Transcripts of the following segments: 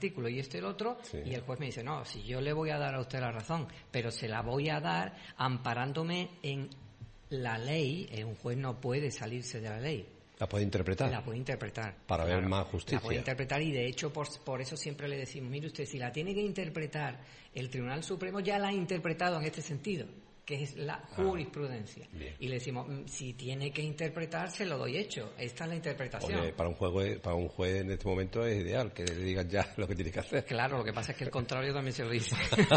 artículo y el otro, Sí. y el juez me dice, no, si yo le voy a dar a usted la razón, pero se la voy a dar amparándome en la ley. Un juez no puede salirse de la ley. La puede interpretar. La puede interpretar. Para ver más justicia. La puede interpretar, y de hecho por eso siempre le decimos, mire usted, si la tiene que interpretar, el Tribunal Supremo ya la ha interpretado en este sentido, que es la jurisprudencia. Bien. Y le decimos, si tiene que interpretar, se lo doy hecho. Esta es la interpretación. Oye, para un juez en este momento es ideal que le digan ya lo que tiene que hacer. Claro, lo que pasa es que el contrario también se lo dice.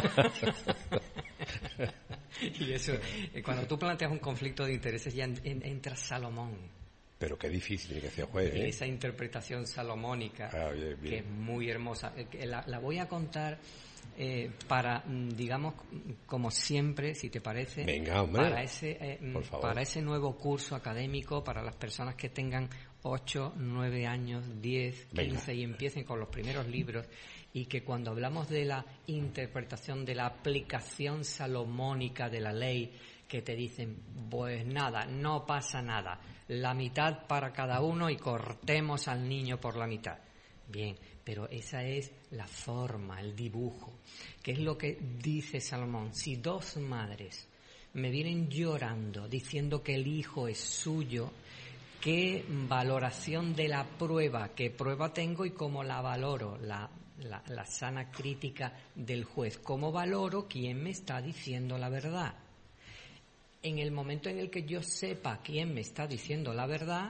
Y eso, cuando tú planteas un conflicto de intereses, ya entra Salomón. Pero qué difícil tiene que ser el juez, ¿eh? Esa interpretación salomónica, Bien. que es muy hermosa. La voy a contar para, digamos, como siempre, si te parece. Venga, hombre. Para ese nuevo curso académico, para las personas que tengan 8, 9 años, 10, 15 y empiecen con los primeros libros, y que cuando hablamos de la interpretación, de la aplicación salomónica de la ley, que te dicen, pues nada, no pasa nada, la mitad para cada uno y cortemos al niño por la mitad. Bien, pero esa es la forma, el dibujo, que es lo que dice Salomón. Si dos madres me vienen llorando diciendo que el hijo es suyo, ¿qué valoración de la prueba? ¿Qué prueba tengo y cómo la valoro? La sana crítica del juez. ¿Cómo valoro quién me está diciendo la verdad? En el momento en el que yo sepa quién me está diciendo la verdad,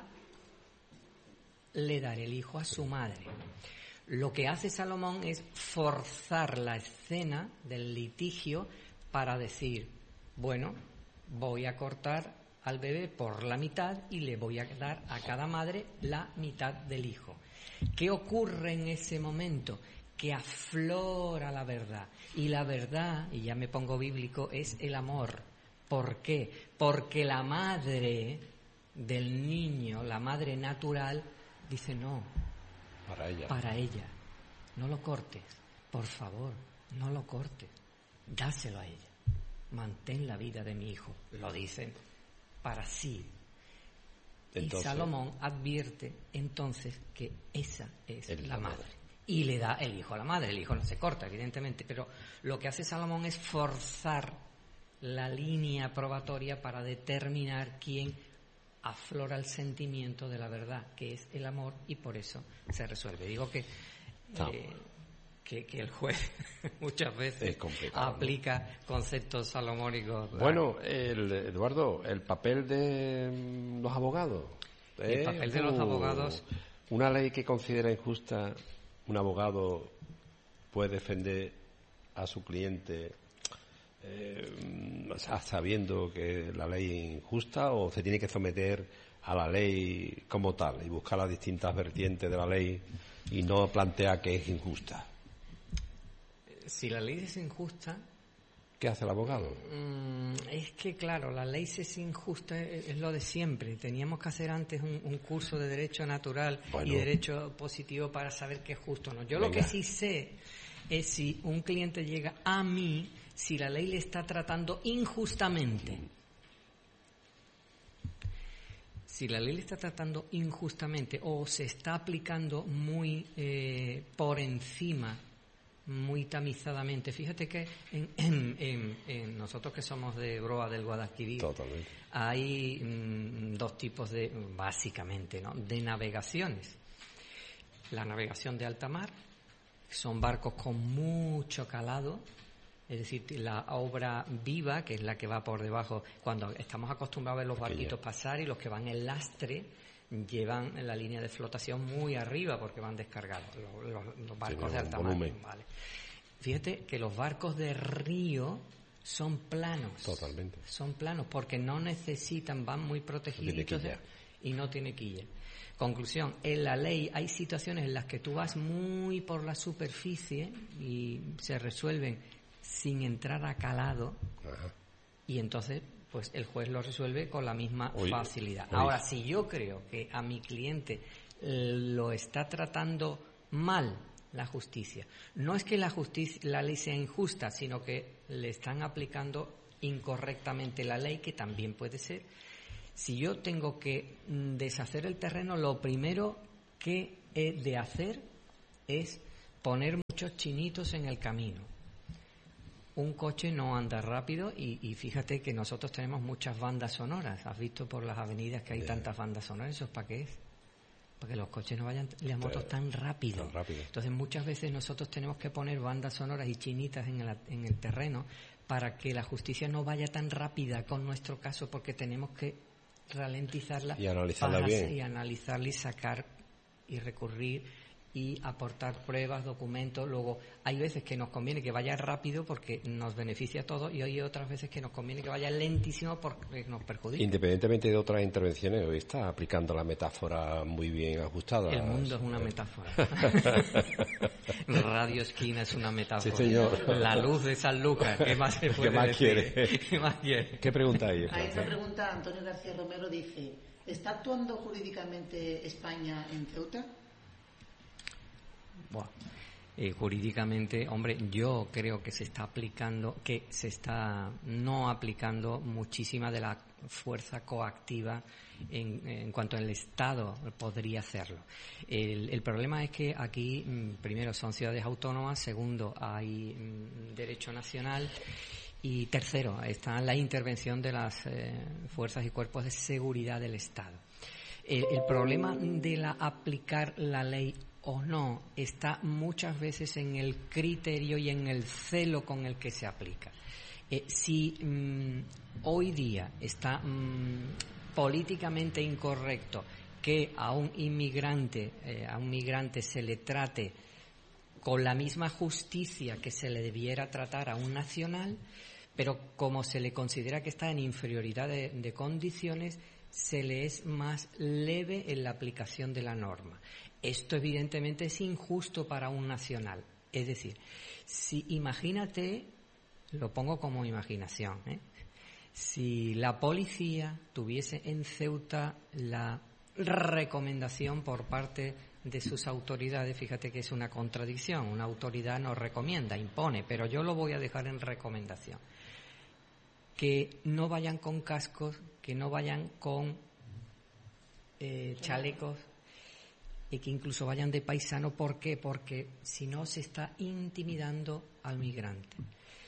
le daré el hijo a su madre. Lo que hace Salomón es forzar la escena del litigio para decir, bueno, voy a cortar al bebé por la mitad y le voy a dar a cada madre la mitad del hijo. ¿Qué ocurre en ese momento? Que aflora la verdad. Y la verdad, y ya me pongo bíblico, es el amor. ¿Por qué? Porque la madre del niño, la madre natural, dice no, para ella, no lo cortes, por favor, no lo cortes, dáselo a ella, mantén la vida de mi hijo, lo dicen para sí. Entonces, y Salomón advierte entonces que esa es la madre. Y le da el hijo a la madre. El hijo no se corta, evidentemente, pero lo que hace Salomón es forzar la línea probatoria para determinar quién aflora el sentimiento de la verdad, que es el amor, y por eso se resuelve. Digo que el juez muchas veces aplica conceptos salomónicos. Bueno, Eduardo, el papel de los abogados. El papel de los abogados. Una ley que considera injusta, un abogado puede defender a su cliente sabiendo que la ley es injusta, o se tiene que someter a la ley como tal y buscar las distintas vertientes de la ley y no plantear que es injusta. Si la ley es injusta, ¿qué hace el abogado? Es que claro, la ley es injusta, es lo de siempre. Teníamos que hacer antes un curso de derecho natural y derecho positivo para saber qué es justo o no. Yo lo que sí sé es si un cliente llega a mí, si la ley le está tratando injustamente. Si la ley le está tratando injustamente o se está aplicando muy por encima, muy tamizadamente. Fíjate que en nosotros que somos de Broa del Guadalquivir, hay dos tipos básicamente, ¿no?, de navegaciones. La navegación de alta mar, son barcos con mucho calado, es decir, la obra viva, que es la que va por debajo, cuando estamos acostumbrados a ver los barquitos pasar, y los que van en lastre llevan la línea de flotación muy arriba porque van descargados, los barcos de alta mar. Vale. Fíjate que los barcos de río son planos. Totalmente. Son planos porque no necesitan, van muy protegidos y no tiene quilla. Conclusión, en la ley hay situaciones en las que tú vas muy por la superficie y se resuelven sin entrar a calado. Ajá. Y entonces pues el juez lo resuelve con la misma facilidad. Ahora, si yo creo que a mi cliente lo está tratando mal la justicia, no es que la ley sea injusta, sino que le están aplicando incorrectamente la ley, que también puede ser. Si yo tengo que deshacer el terreno, lo primero que he de hacer es poner muchos chinitos en el camino. Un coche no anda rápido y fíjate que nosotros tenemos muchas bandas sonoras. ¿Has visto por las avenidas que hay tantas bandas sonoras? ¿Eso es para qué es? Para que los coches no vayan, las motos tan rápido. Entonces muchas veces nosotros tenemos que poner bandas sonoras y chinitas en el terreno para que la justicia no vaya tan rápida con nuestro caso, porque tenemos que ralentizarla y analizarla bien. Y analizarla y sacar y recurrir y aportar pruebas, documentos. Luego hay veces que nos conviene que vaya rápido porque nos beneficia a todos, y hay otras veces que nos conviene que vaya lentísimo porque nos perjudica. Independientemente de otras intervenciones, hoy está aplicando la metáfora muy bien ajustada. El mundo es una metáfora. Radio Esquina es una metáfora. Sí, señor. La luz de San Lucas. ¿Qué más se puede decir? ¿Qué más quiere? ¿Qué pregunta hay? A esa pregunta Antonio García Romero dice: ¿está actuando jurídicamente España en Ceuta? Bueno, jurídicamente, hombre, yo creo que se está no aplicando muchísima de la fuerza coactiva en cuanto el Estado podría hacerlo. El problema es que aquí, primero, son ciudades autónomas, segundo, hay derecho nacional, y tercero, está la intervención de las fuerzas y cuerpos de seguridad del Estado. El problema de aplicar la ley o no está muchas veces en el criterio y en el celo con el que se aplica. Si hoy día está políticamente incorrecto que a un migrante se le trate con la misma justicia que se le debiera tratar a un nacional, pero como se le considera que está en inferioridad de condiciones, se le es más leve en la aplicación de la norma. Esto evidentemente es injusto para un nacional. Es decir, si imagínate, lo pongo como imaginación, si la policía tuviese en Ceuta la recomendación por parte de sus autoridades, fíjate que es una contradicción, una autoridad no recomienda, impone, pero yo lo voy a dejar en recomendación, que no vayan con cascos, que no vayan con chalecos, y que incluso vayan de paisano. ¿Por qué? Porque si no se está intimidando al migrante.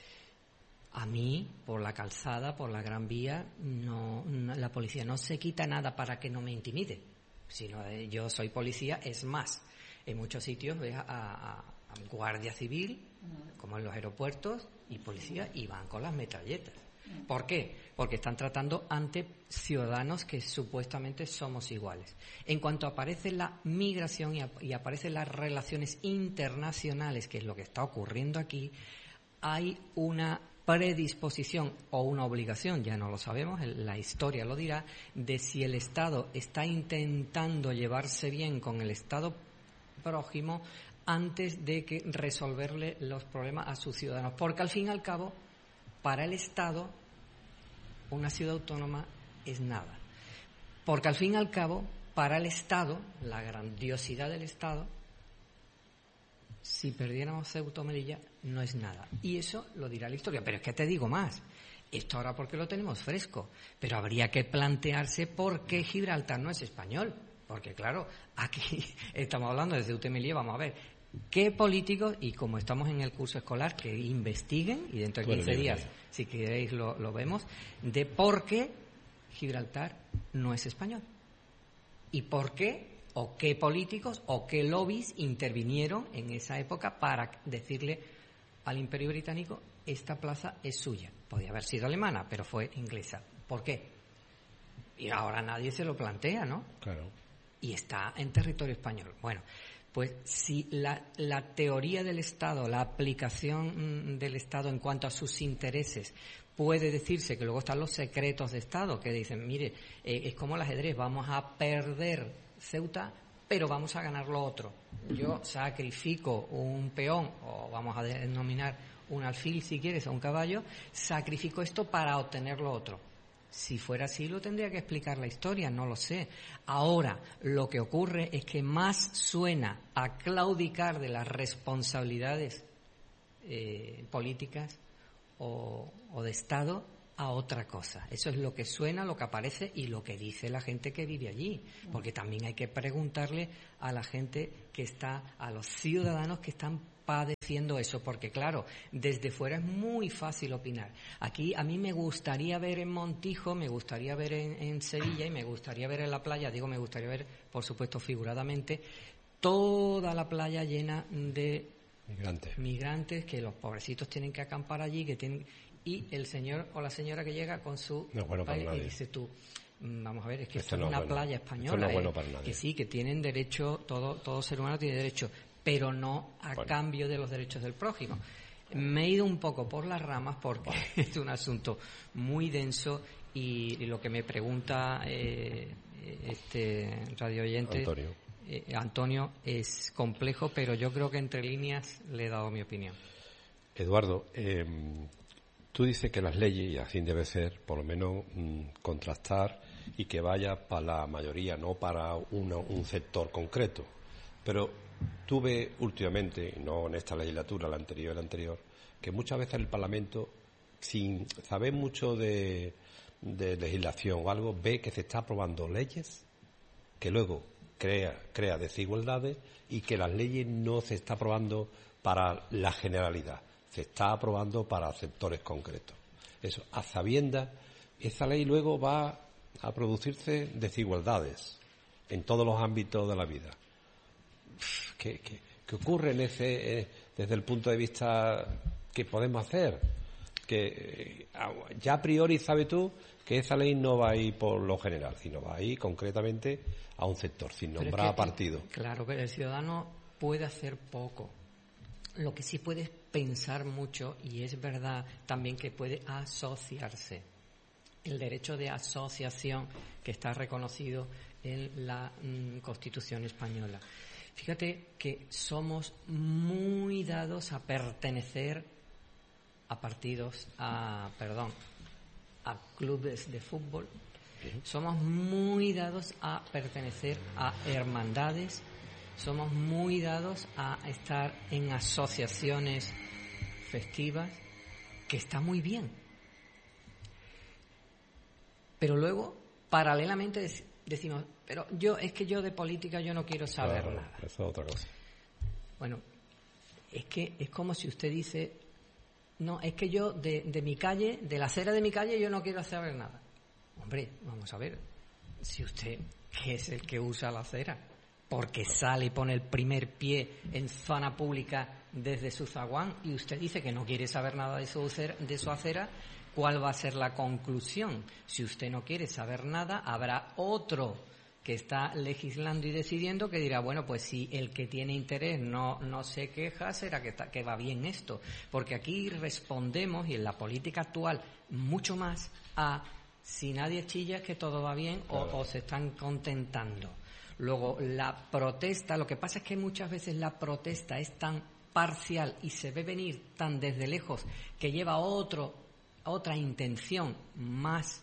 A mí, por la calzada, por la Gran Vía, la policía no se quita nada para que no me intimide. Sino yo soy policía, es más, en muchos sitios ves a guardia civil, como en los aeropuertos, y policía, y van con las metralletas. ¿Por qué? Porque están tratando ante ciudadanos que supuestamente somos iguales. En cuanto aparece la migración y aparecen las relaciones internacionales, que es lo que está ocurriendo aquí, hay una predisposición o una obligación, ya no lo sabemos, la historia lo dirá, de si el Estado está intentando llevarse bien con el Estado prójimo antes de que resolverle los problemas a sus ciudadanos. Porque al fin y al cabo, para el Estado, una ciudad autónoma es nada. Porque al fin y al cabo, para el Estado, la grandiosidad del Estado, si perdiéramos Ceuta o Melilla, no es nada. Y eso lo dirá la historia. Pero es que te digo más. Esto ahora porque lo tenemos fresco. Pero habría que plantearse por qué Gibraltar no es español. Porque claro, aquí estamos hablando de Ceuta y Melilla, vamos a ver. ¿Qué políticos, y como estamos en el curso escolar, que investiguen, y dentro de 15 días, si queréis lo vemos, de por qué Gibraltar no es español? ¿Y por qué, o qué políticos, o qué lobbies intervinieron en esa época para decirle al Imperio Británico, esta plaza es suya? Podía haber sido alemana, pero fue inglesa. ¿Por qué? Y ahora nadie se lo plantea, ¿no? Claro. Y está en territorio español. Bueno, pues si la teoría del Estado, la aplicación del Estado en cuanto a sus intereses, puede decirse que luego están los secretos de Estado, que dicen, mire, es como el ajedrez, vamos a perder Ceuta, pero vamos a ganar lo otro. Yo sacrifico un peón, o vamos a denominar un alfil si quieres, o un caballo, sacrifico esto para obtener lo otro. Si fuera así, lo tendría que explicar la historia, no lo sé. Ahora, lo que ocurre es que más suena a claudicar de las responsabilidades políticas o de Estado a otra cosa. Eso es lo que suena, lo que aparece y lo que dice la gente que vive allí. Porque también hay que preguntarle a la gente que está, a los ciudadanos que están padeciendo eso, porque claro, desde fuera es muy fácil opinar. Aquí a mí me gustaría ver en Montijo, me gustaría ver en Sevilla y me gustaría ver en la playa, digo me gustaría ver, por supuesto, figuradamente, toda la playa llena de migrantes que los pobrecitos tienen que acampar allí, y el señor o la señora que llega con su país y dice tú, vamos a ver, es que esto es una playa española, que sí, que tienen derecho, todo ser humano tiene derecho, pero no a cambio de los derechos del prójimo. Me he ido un poco por las ramas porque es un asunto muy denso y lo que me pregunta este radio oyente Antonio es complejo, pero yo creo que entre líneas le he dado mi opinión. Eduardo, tú dices que las leyes, y así debe ser, por lo menos contrastar y que vaya para la mayoría, no para un sector concreto. Pero tú ves últimamente, no en esta legislatura, la anterior, que muchas veces el Parlamento, sin saber mucho de legislación o algo, ve que se está aprobando leyes que luego crea desigualdades y que las leyes no se está aprobando para la generalidad, se está aprobando para sectores concretos. Eso, a sabiendas, esa ley luego va a producirse desigualdades en todos los ámbitos de la vida. ¿Qué ocurre desde el punto de vista que podemos hacer? Que ya a priori sabes tú que esa ley no va a ir por lo general, sino va a ir concretamente a un sector, sin nombrar a partido. Claro, pero el ciudadano puede hacer poco. Lo que sí puede es pensar mucho, y es verdad también que puede asociarse. El derecho de asociación que está reconocido en la Constitución española. Fíjate que somos muy dados a pertenecer a partidos, a clubes de fútbol. Somos muy dados a pertenecer a hermandades. Somos muy dados a estar en asociaciones festivas, que está muy bien. Pero luego, paralelamente, decimos, pero yo de política yo no quiero saber nada. Eso es otra cosa. Bueno, es que es como si usted dice, no, es que yo de mi calle, de la acera de mi calle, yo no quiero saber nada. Hombre, vamos a ver, si usted, que es el que usa la acera, porque sale y pone el primer pie en zona pública desde su zaguán y usted dice que no quiere saber nada de su acera, ¿cuál va a ser la conclusión? Si usted no quiere saber nada, habrá otro que está legislando y decidiendo que dirá, bueno, pues si el que tiene interés no se queja, será que va bien esto. Porque aquí respondemos, y en la política actual mucho más, a si nadie chilla es que todo va bien o se están contentando. Luego, la protesta, lo que pasa es que muchas veces la protesta es tan parcial y se ve venir tan desde lejos que lleva a otra intención más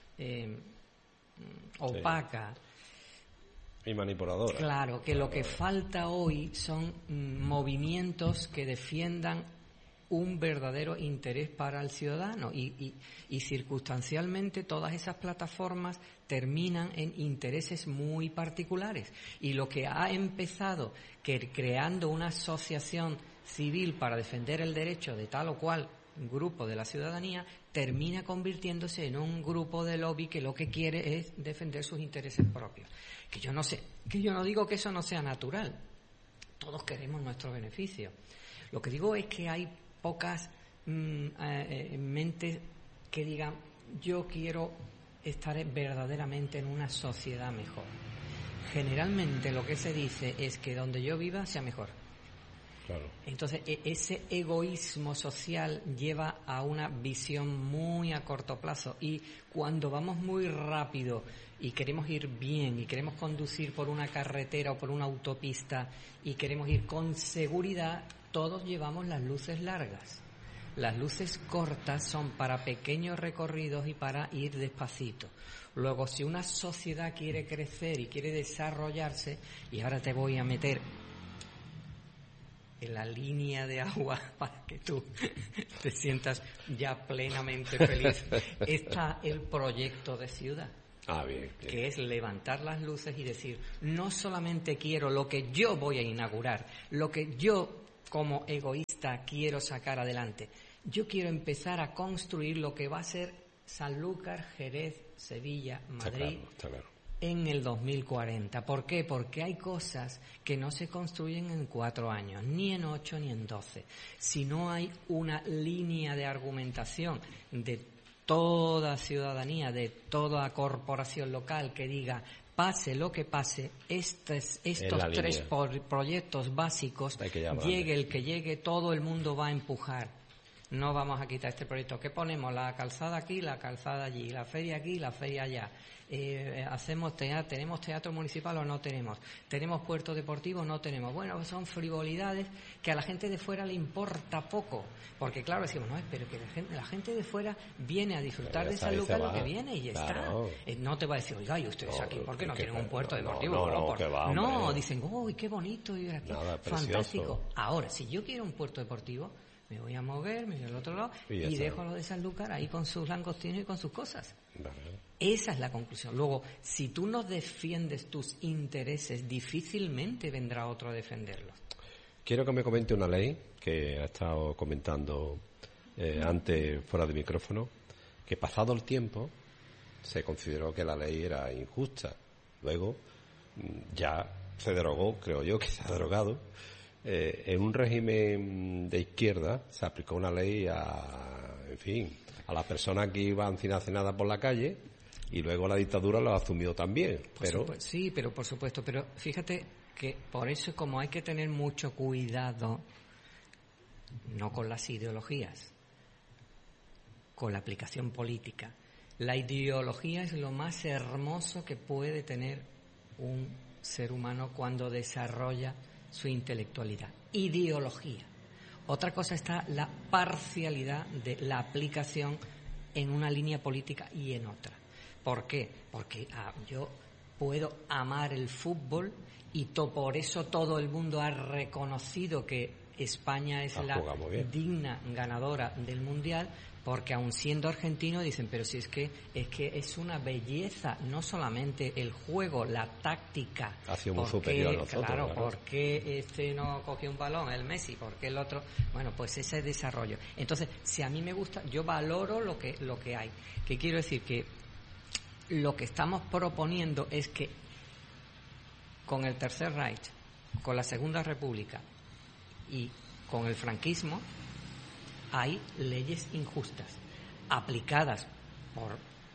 opaca y manipuladora. Claro, que lo que falta hoy son movimientos que defiendan un verdadero interés para el ciudadano y circunstancialmente todas esas plataformas terminan en intereses muy particulares y lo que ha empezado creando una asociación civil para defender el derecho de tal o cual grupo de la ciudadanía termina convirtiéndose en un grupo de lobby que lo que quiere es defender sus intereses propios. Que yo no digo que eso no sea natural, todos queremos nuestro beneficio. Lo que digo es que hay pocas mentes que digan yo quiero estar verdaderamente en una sociedad mejor. Generalmente lo que se dice es que donde yo viva sea mejor. Claro. Entonces ese egoísmo social lleva a una visión muy a corto plazo y cuando vamos muy rápido y queremos ir bien y queremos conducir por una carretera o por una autopista y queremos ir con seguridad, todos llevamos las luces largas. Las luces cortas son para pequeños recorridos y para ir despacito. Luego, si una sociedad quiere crecer y quiere desarrollarse, y ahora te voy a meter en la línea de agua para que tú te sientas ya plenamente feliz, está el proyecto de ciudad. Bien. Que es levantar las luces y decir, no solamente quiero lo que yo voy a inaugurar, lo que yo como egoísta quiero sacar adelante, yo quiero empezar a construir lo que va a ser Sanlúcar, Jerez, Sevilla, Madrid, está claro. En el 2040. ¿Por qué? Porque hay cosas que no se construyen en 4 años, ni en 8 ni en 12. Si no hay una línea de argumentación de toda ciudadanía, de toda corporación local que diga, pase lo que pase, estos 3 proyectos básicos, llegue el que llegue, todo el mundo va a empujar. No vamos a quitar este proyecto. ¿Qué ponemos? La calzada aquí, la calzada allí, la feria aquí, la feria allá. Hacemos teatro, ¿tenemos teatro municipal o no tenemos? ¿Tenemos puerto deportivo o no tenemos? Bueno, son frivolidades que a la gente de fuera le importa poco, porque claro, decimos, no, pero que la gente de fuera viene a disfrutar de Sanlúcar lo que viene y ya claro. Está. No te va a decir, oiga, ¿y ustedes aquí por qué no tienen un puerto deportivo? No, dicen, uy, qué bonito, y aquí, fantástico. Ahora, si yo quiero un puerto deportivo, me voy a mover, me voy al otro lado y dejo a lo de Sanlúcar ahí con sus langostinos y con sus cosas. Esa es la conclusión. Luego, si tú no defiendes tus intereses, difícilmente vendrá otro a defenderlos. Quiero que me comente una ley que ha estado comentando antes fuera de micrófono, que pasado el tiempo se consideró que la ley era injusta. Luego ya se derogó, creo yo que se ha derogado. En un régimen de izquierda se aplicó una ley a las personas que iban sin hacer nada por la calle, y luego la dictadura lo asumió también. Sí, pero por supuesto. Pero fíjate que por eso, como hay que tener mucho cuidado, no con las ideologías, con la aplicación política. La ideología es lo más hermoso que puede tener un ser humano cuando desarrolla su intelectualidad. Ideología. Otra cosa está la parcialidad de la aplicación en una línea política y en otra. ¿Por qué? Porque yo puedo amar el fútbol y por eso todo el mundo ha reconocido que España es la digna ganadora del Mundial, porque aun siendo argentino dicen, pero si es que es una belleza, no solamente el juego, la táctica. Ha sido muy superior a nosotros. Claro, ¿por qué este no cogió un balón, el Messi? ¿Por qué el otro? Bueno, pues ese desarrollo. Entonces, si a mí me gusta, yo valoro lo que hay. ¿Qué quiero decir? Que lo que estamos proponiendo es que con el Tercer Reich, con la Segunda República y con el franquismo, hay leyes injustas aplicadas por,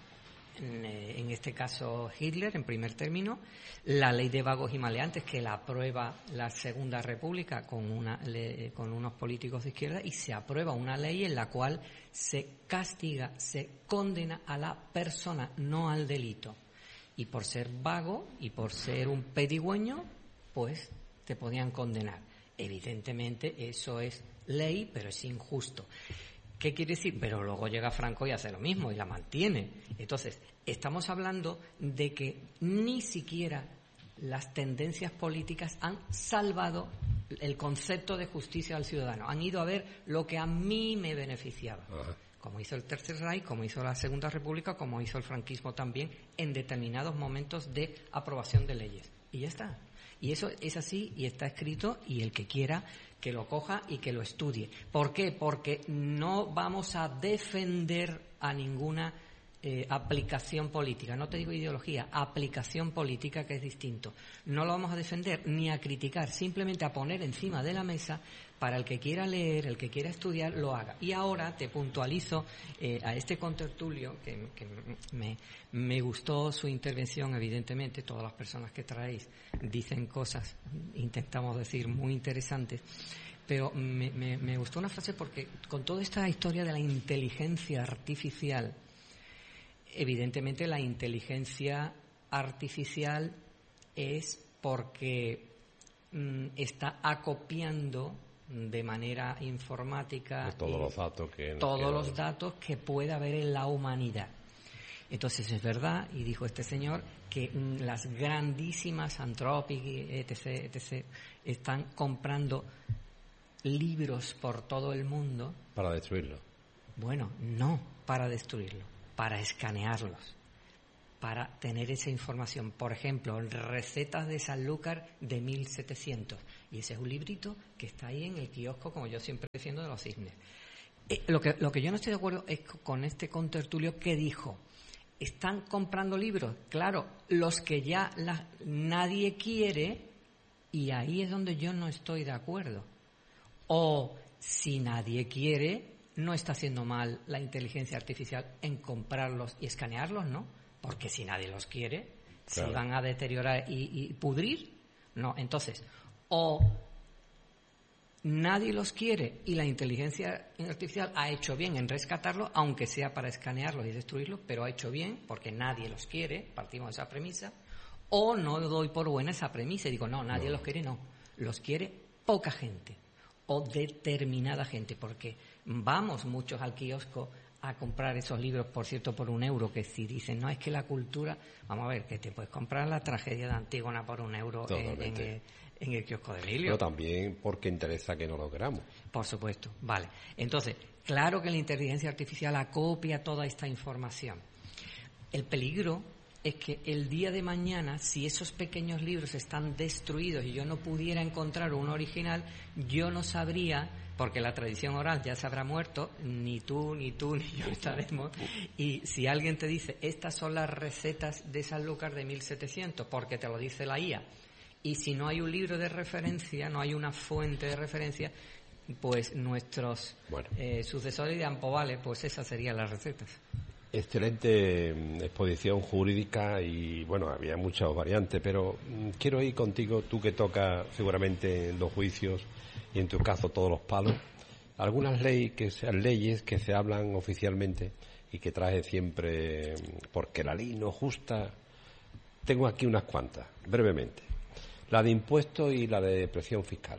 en este caso, Hitler en primer término, la ley de vagos y maleantes que la aprueba la Segunda República con unos políticos de izquierda, y se aprueba una ley en la cual se castiga, se condena a la persona, no al delito. Y por ser vago y por ser un pedigüeño, pues te podían condenar. Evidentemente eso es ley, pero es injusto. ¿Qué quiere decir? Pero luego llega Franco y hace lo mismo y la mantiene. Entonces, estamos hablando de que ni siquiera las tendencias políticas han salvado el concepto de justicia al ciudadano. Han ido a ver lo que a mí me beneficiaba. Ajá. Como hizo el Tercer Reich, como hizo la Segunda República, como hizo el franquismo también, en determinados momentos de aprobación de leyes. Y ya está. Y eso es así y está escrito, y el que quiera que lo coja y que lo estudie. ¿Por qué? Porque no vamos a defender a ninguna aplicación política. No te digo ideología, aplicación política, que es distinto. No lo vamos a defender ni a criticar, simplemente a poner encima de la mesa para el que quiera leer, el que quiera estudiar, lo haga. Y ahora te puntualizo a este contertulio, que me gustó su intervención, evidentemente. Todas las personas que traéis dicen cosas, intentamos decir, muy interesantes. Pero me gustó una frase, porque con toda esta historia de la inteligencia artificial, evidentemente la inteligencia artificial es porque está acopiando de manera informática todos los datos que pueda haber en la humanidad. Entonces es verdad, y dijo este señor, que las grandísimas Anthropic, etc., están comprando libros por todo el mundo. Para destruirlo. Bueno, no para destruirlo, para escanearlos, para tener esa información. Por ejemplo, recetas de Sanlúcar de 1700. Y ese es un librito que está ahí en el kiosco, como yo siempre defiendo, de los cisnes. Lo que yo no estoy de acuerdo es con este contertulio que dijo: ¿están comprando libros? Claro, los que ya nadie quiere, y ahí es donde yo no estoy de acuerdo. O si nadie quiere, no está haciendo mal la inteligencia artificial en comprarlos y escanearlos, ¿no? Porque si nadie los quiere, claro, se van a deteriorar y pudrir. No, entonces, o nadie los quiere y la inteligencia artificial ha hecho bien en rescatarlos, aunque sea para escanearlos y destruirlos, pero ha hecho bien porque nadie los quiere, partimos de esa premisa, o no doy por buena esa premisa y digo, no, nadie los quiere, no, los quiere poca gente o determinada gente, porque vamos muchos al kiosco a comprar esos libros, por cierto, por €1, que si dicen, no, es que la cultura, vamos a ver, que te puedes comprar la tragedia de Antígona por €1 en el kiosco de Emilio. Pero también porque interesa que no lo queramos. Por supuesto, vale. Entonces, claro que la inteligencia artificial acopia toda esta información. El peligro es que el día de mañana, si esos pequeños libros están destruidos y yo no pudiera encontrar uno original, yo no sabría, porque la tradición oral ya se habrá muerto, ni tú, ni yo estaremos, y si alguien te dice, estas son las recetas de Sanlúcar de 1700, porque te lo dice la IA, y si no hay un libro de referencia, no hay una fuente de referencia, pues nuestros sucesores dirán, pues vale, pues esas serían las recetas. Excelente exposición jurídica y, bueno, había muchas variantes, pero quiero ir contigo, tú que tocas seguramente en los juicios y en tu caso todos los palos, algunas leyes que se hablan oficialmente y que trae siempre, porque la ley no es justa. Tengo aquí unas cuantas, brevemente. La de impuestos y la de presión fiscal.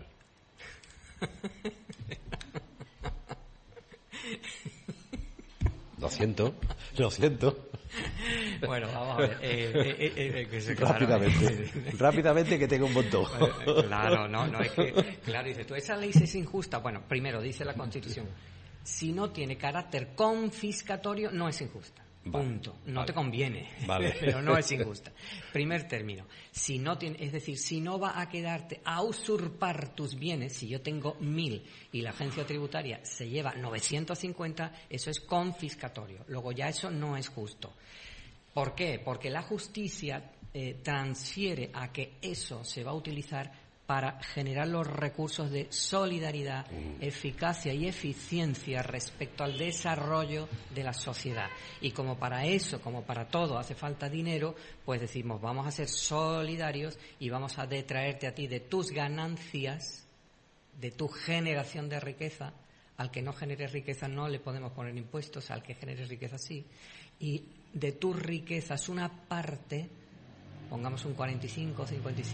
Lo siento. Bueno, vamos a ver. Rápidamente, que tengo un montón. Claro, no, es que, claro, dice, tú, esa ley es injusta. Bueno, primero, dice la Constitución, si no tiene carácter confiscatorio, no es injusta. Punto. No te conviene, pero no es injusta. Primer término. Si no tiene, es decir, si no va a quedarte a usurpar tus bienes, si yo tengo 1.000 y la agencia tributaria se lleva 950, eso es confiscatorio. Luego ya eso no es justo. ¿Por qué? Porque la justicia transfiere a que eso se va a utilizar para generar los recursos de solidaridad, eficacia y eficiencia respecto al desarrollo de la sociedad. Y como para eso, como para todo, hace falta dinero, pues decimos, vamos a ser solidarios y vamos a detraerte a ti de tus ganancias, de tu generación de riqueza. Al que no genere riqueza no le podemos poner impuestos, al que genere riqueza sí. Y de tus riquezas una parte, pongamos un 45,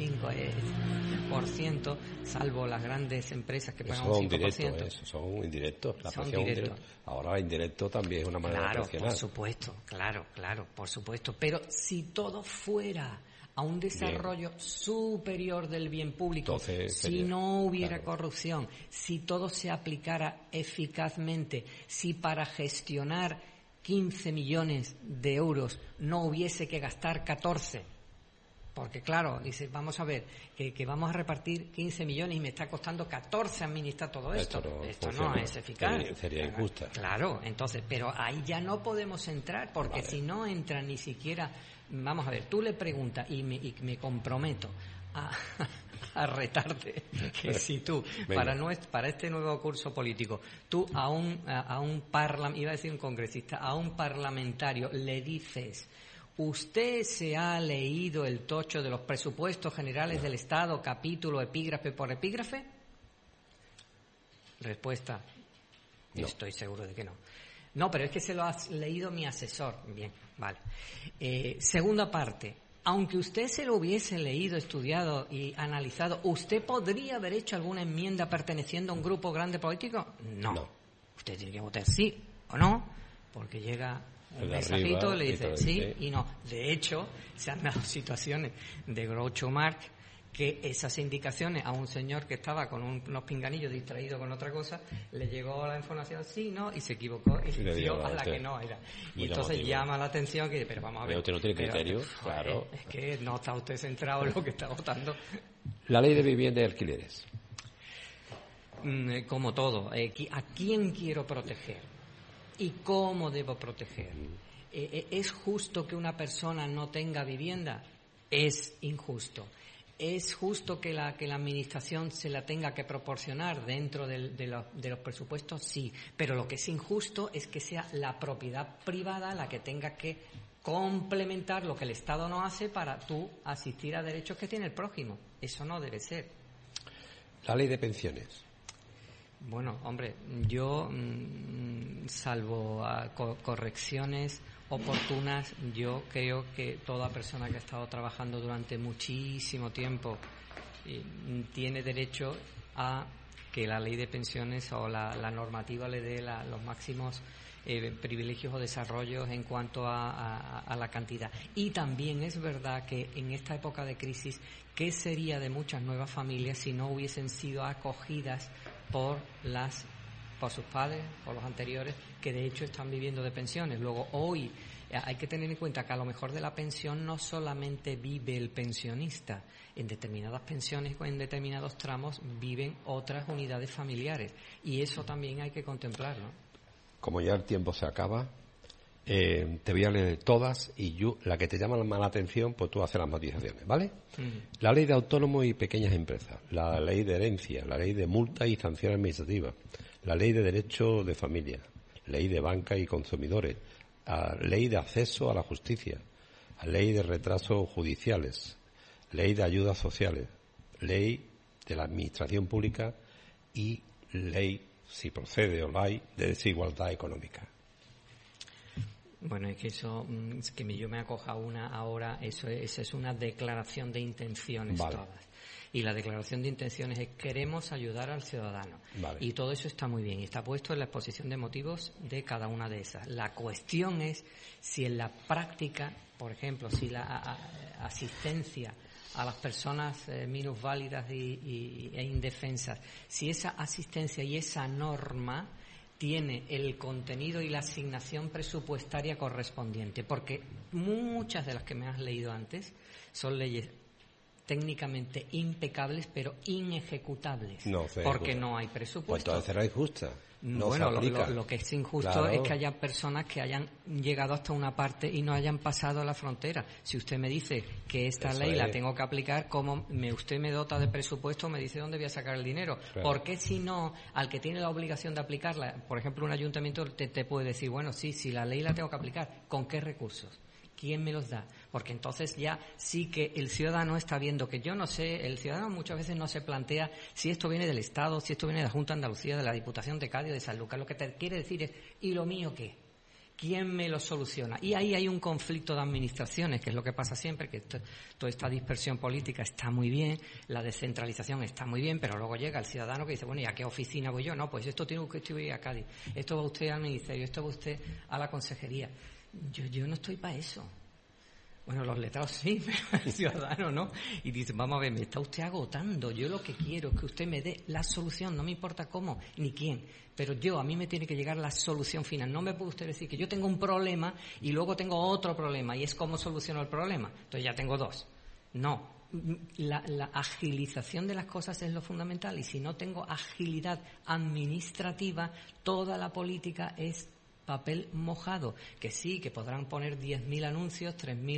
55%, salvo las grandes empresas que pagan un 5%. Eso son indirectos. Son directos. Ahora indirecto también es una manera de presionar. Por supuesto, claro, por supuesto. Pero si todo fuera a un desarrollo superior del bien público, si no hubiera corrupción, si todo se aplicara eficazmente, si para gestionar 15 millones de euros no hubiese que gastar 14, porque claro, dice, vamos a ver, que vamos a repartir 15 millones y me está costando 14 administrar todo esto. Esto no es eficaz. Sería injusta. Claro, entonces, pero ahí ya no podemos entrar, porque si no entra ni siquiera, vamos a ver, tú le preguntas y me comprometo a retarte que si tú, para este nuevo curso político, tú a un congresista, a un parlamentario le dices, ¿usted se ha leído el tocho de los presupuestos generales del Estado, capítulo, epígrafe por epígrafe? Respuesta, no. Estoy seguro de que no. No, pero es que se lo ha leído mi asesor. Bien, vale. Segunda parte, aunque usted se lo hubiese leído, estudiado y analizado, ¿usted podría haber hecho alguna enmienda perteneciendo a un grupo grande político? No. Usted tiene que votar sí o no, porque llega el mensajito, le dice sí y no. De hecho, se han dado situaciones de Groucho Marx que esas indicaciones a un señor que estaba con unos pinganillos distraído con otra cosa, le llegó la información sí, no, y se equivocó y se dio a la que no era. Y entonces llama la atención que, pero vamos a ver. Usted no tiene criterio, claro. Es que no está usted centrado en lo que está votando. La ley de vivienda y alquileres. Como todo, ¿a quién quiero proteger? ¿Y cómo debo proteger? ¿Es justo que una persona no tenga vivienda? Es injusto. ¿Es justo que la administración se la tenga que proporcionar dentro de los presupuestos? Sí, pero lo que es injusto es que sea la propiedad privada la que tenga que complementar lo que el Estado no hace para tú asistir a derechos que tiene el prójimo. Eso no debe ser. La ley de pensiones. Bueno, hombre, yo, salvo correcciones oportunas, yo creo que toda persona que ha estado trabajando durante muchísimo tiempo tiene derecho a que la ley de pensiones o la normativa le dé los máximos privilegios o desarrollos en cuanto a la cantidad. Y también es verdad que en esta época de crisis, ¿qué sería de muchas nuevas familias si no hubiesen sido acogidas por sus padres, por los anteriores, que de hecho están viviendo de pensiones? Luego, hoy hay que tener en cuenta que a lo mejor de la pensión no solamente vive el pensionista. En determinadas pensiones o en determinados tramos viven otras unidades familiares. Y eso también hay que contemplarlo. Como ya el tiempo se acaba, te voy a leer todas y la que te llama la atención, pues tú haces las matizaciones, ¿vale? La ley de autónomos y pequeñas empresas, la ley de herencia, la ley de multas y sanciones administrativas, la ley de derecho de familia, ley de banca y consumidores, ley de acceso a la justicia, ley de retrasos judiciales, ley de ayudas sociales, ley de la administración pública y ley, si procede o la hay, de desigualdad económica. Bueno, es que eso, yo me acoja una ahora, esa es una declaración de intenciones, vale. Todas. Y la declaración de intenciones es: queremos ayudar al ciudadano. Vale. Y todo eso está muy bien y está puesto en la exposición de motivos de cada una de esas. La cuestión es si en la práctica, por ejemplo, si la asistencia a las personas minusválidas e indefensas, si esa asistencia y esa norma tiene el contenido y la asignación presupuestaria correspondiente, porque muchas de las que me has leído antes son leyes técnicamente impecables pero inejecutables, porque no hay presupuesto. Pues entonces será injusta. No bueno, lo que es injusto, claro, es que haya personas que hayan llegado hasta una parte y no hayan pasado la frontera. Si usted me dice que esta ley la tengo que aplicar, ¿cómo usted me dota de presupuesto? Me dice dónde voy a sacar el dinero. Claro. ¿Por qué si no, al que tiene la obligación de aplicarla, por ejemplo un ayuntamiento te puede decir, bueno, sí, si la ley la tengo que aplicar, ¿con qué recursos? ¿Quién me los da? Porque entonces ya sí que el ciudadano está viendo que yo no sé, el ciudadano muchas veces no se plantea si esto viene del Estado, si esto viene de la Junta de Andalucía, de la Diputación de Cádiz, de Sanlúcar. Lo que te quiere decir es, ¿y lo mío qué? ¿Quién me lo soluciona? Y ahí hay un conflicto de administraciones, que es lo que pasa siempre, que toda esta dispersión política está muy bien, la descentralización está muy bien, pero luego llega el ciudadano que dice, bueno, ¿y a qué oficina voy yo? No, pues esto tiene que ir a Cádiz, esto va usted al ministerio, esto va usted a la consejería. Yo no estoy para eso. Bueno, los letrados sí, pero el ciudadano no. Y dice, vamos a ver, me está usted agotando. Yo lo que quiero es que usted me dé la solución, no me importa cómo ni quién. Pero a mí me tiene que llegar la solución final. No me puede usted decir que yo tengo un problema y luego tengo otro problema y es cómo soluciono el problema. Entonces ya tengo dos. No. La agilización de las cosas es lo fundamental y si no tengo agilidad administrativa, toda la política es papel mojado, que sí, que podrán poner 10.000 anuncios,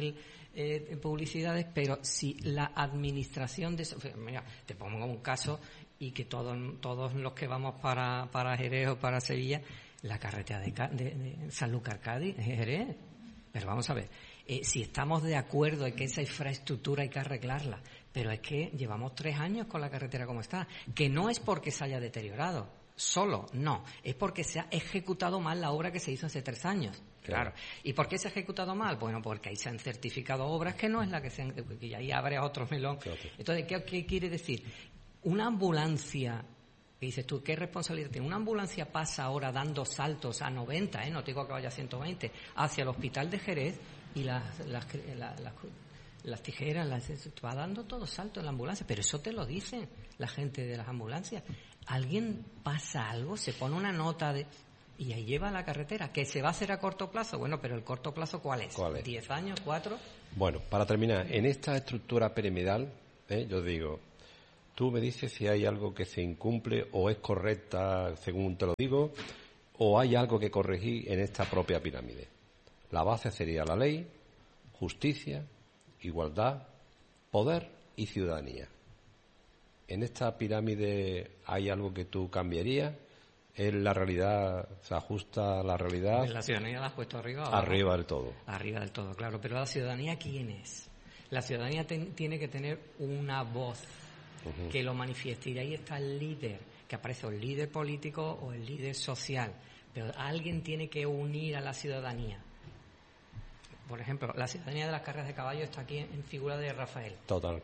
3.000 publicidades, pero si la administración de eso... Mira, te pongo un caso y que todos los que vamos para Jerez o para Sevilla, la carretera de Sanlúcar Cádiz es Jerez. Pero vamos a ver, si estamos de acuerdo en que esa infraestructura hay que arreglarla, pero es que llevamos 3 años con la carretera como está, que no es porque se haya deteriorado, solo, no, es porque se ha ejecutado mal la obra que se hizo hace 3 años. Claro. ¿Y por qué se ha ejecutado mal? Bueno, porque ahí se han certificado obras que no es la que se han... Y ahí abre otro melón. Claro. Entonces, ¿qué quiere decir? Una ambulancia, que dices tú, ¿qué responsabilidad tiene? Una ambulancia pasa ahora dando saltos a 90, no te digo que vaya a 120, hacia el hospital de Jerez y las las tijeras, va dando todo salto en la ambulancia, pero eso te lo dicen la gente de las ambulancias. Alguien pasa algo, se pone una nota y ahí lleva a la carretera, que se va a hacer a corto plazo. Bueno, pero el corto plazo, ¿cuál es? ¿10 años? ¿4? Bueno, para terminar, en esta estructura piramidal, yo digo, tú me dices si hay algo que se incumple o es correcta según te lo digo, o hay algo que corregir en esta propia pirámide. La base sería la ley, justicia, igualdad, poder y ciudadanía. ¿En esta pirámide hay algo que tú cambiarías? ¿Es la realidad, se ajusta a la realidad? La ciudadanía la has puesto arriba. Arriba del todo. Arriba del todo, claro. Pero la ciudadanía, ¿quién es? La ciudadanía tiene que tener una voz que lo manifieste. Y ahí está el líder, que aparece o el líder político o el líder social. Pero alguien tiene que unir a la ciudadanía. Por ejemplo, la ciudadanía de las carreras de caballo está aquí en figura de Rafael. Total.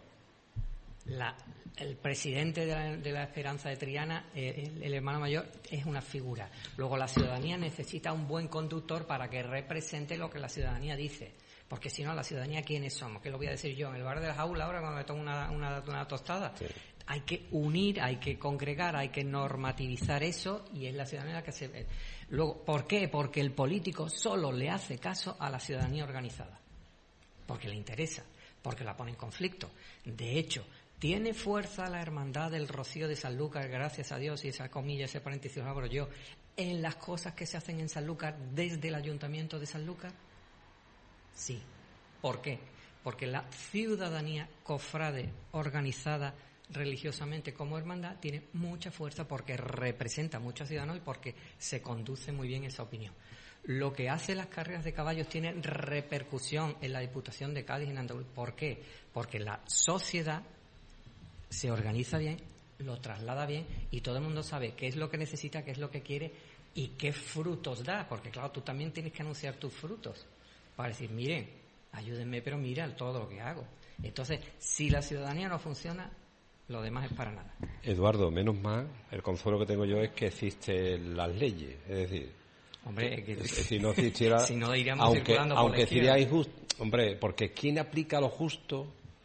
El presidente de la Esperanza de Triana, el hermano mayor, es una figura. Luego la ciudadanía necesita un buen conductor para que represente lo que la ciudadanía dice. Porque si no, la ciudadanía, ¿quiénes somos? ¿Qué lo voy a decir yo? ¿En el bar de la jaula ahora cuando me tomo una tostada? Sí. Hay que unir, hay que congregar, hay que normativizar eso y es la ciudadanía la que se ve. Luego, ¿por qué? Porque el político solo le hace caso a la ciudadanía organizada. Porque le interesa, porque la pone en conflicto. De hecho, ¿tiene fuerza la hermandad del Rocío de Sanlúcar, gracias a Dios, y esa comilla, ese paréntesis abro yo, en las cosas que se hacen en Sanlúcar desde el Ayuntamiento de Sanlúcar? Sí. ¿Por qué? Porque la ciudadanía cofrade organizada religiosamente como hermandad tiene mucha fuerza porque representa a muchos ciudadanos y porque se conduce muy bien esa opinión. Lo que hace las carreras de caballos tiene repercusión en la Diputación de Cádiz y en Andalucía. ¿Por qué? Porque la sociedad se organiza bien, lo traslada bien y todo el mundo sabe qué es lo que necesita, qué es lo que quiere y qué frutos da. Porque claro, tú también tienes que anunciar tus frutos para decir, miren, ayúdenme, pero mira todo lo que hago. Entonces, si la ciudadanía no funciona, lo demás es para nada. Eduardo, menos mal, el consuelo que tengo yo es que existen las leyes, es decir, hombre, si no existiera, si no iríamos circulando por aunque sería injusto, hombre, porque ¿quién aplica lo justo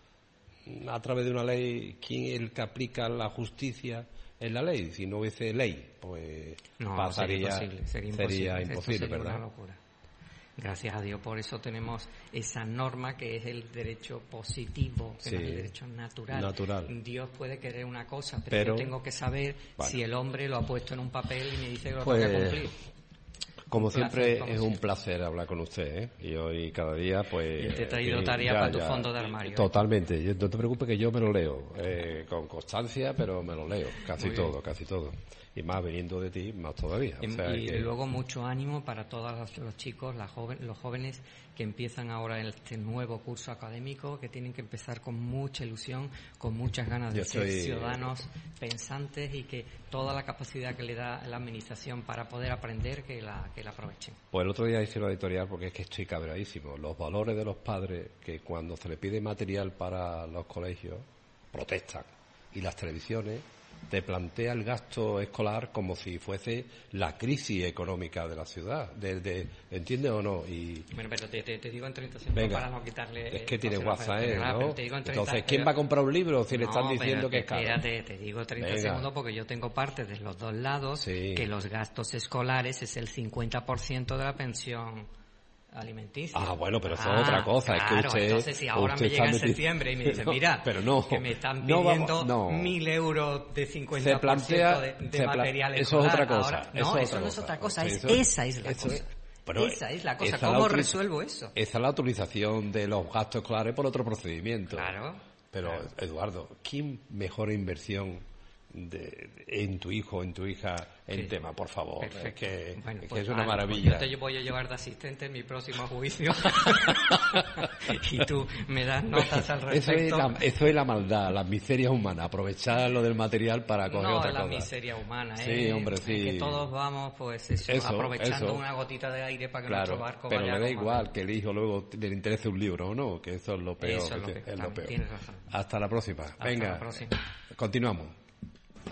a través de una ley? ¿Quién es el que aplica la justicia en la ley? Si no hubiese ley, pues no, pasaría, sería imposible, ¿verdad? Una locura. Gracias a Dios por eso tenemos esa norma que es el derecho positivo, que no es el derecho natural. Dios puede querer una cosa, pero yo tengo que saber si el hombre lo ha puesto en un papel y me dice que lo tengo que cumplir. Como siempre, es un placer hablar con usted, ¿eh? Y hoy cada día, pues... Y te he traído tarea para tu fondo de armario. Totalmente. No te preocupes que yo me lo leo, con constancia, pero me lo leo, casi todo. Y más viniendo de ti, más todavía. O sea, y luego mucho ánimo para todos los chicos, los jóvenes que empiezan ahora en este nuevo curso académico, que tienen que empezar con mucha ilusión, con muchas ganas de ser ciudadanos pensantes y que toda la capacidad que le da la administración para poder aprender, que la aprovechen. Pues el otro día hice una editorial porque es que estoy cabreadísimo. Los valores de los padres que cuando se le pide material para los colegios protestan y las televisiones te plantea el gasto escolar como si fuese la crisis económica de la ciudad. ¿Entiendes o no? Bueno, pero te digo en 30 segundos para no quitarle... Es que tiene WhatsApp, ¿no? Entonces, ¿quién pero... va a comprar un libro si le están diciendo que es caro? Espérate, te digo 30 segundos porque yo tengo parte de los dos lados, que los gastos escolares es el 50% de la pensión alimenticia. Ah, bueno, pero eso es otra cosa. Claro, es que usted, entonces si ahora me llega en septiembre y me dice, mira, que me están pidiendo 1.000 euros de 50% de material escolar. Eso es otra cosa. Ahora, eso no es otra cosa, esa es la cosa. Pero esa es la cosa. ¿Cómo resuelvo eso? Esa es la utilización de los gastos escolares por otro procedimiento. Claro. Pero, Eduardo, ¿quién mejor inversión en tu hijo, en tu hija, en tema, por favor? Perfecto. Que es una maravilla. Pues yo te voy a llevar de asistente en mi próximo juicio y tú me das notas al respecto. Eso es la maldad, las miserias humanas, aprovechar lo del material para coger otra cosa. No, la miseria humana, Sí, hombre, sí. Que todos vamos, pues aprovechando una gotita de aire para que nuestro barco pero vaya. Pero le da igual que el hijo luego le interese un libro o no, que eso es lo peor. Eso es lo peor. Es lo peor. Tienes razón. Hasta la próxima. Venga, la próxima. Continuamos.